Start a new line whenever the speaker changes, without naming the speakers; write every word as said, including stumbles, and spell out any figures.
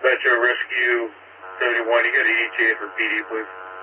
Metro Rescue seventy-one, you got an E T A for P D, please.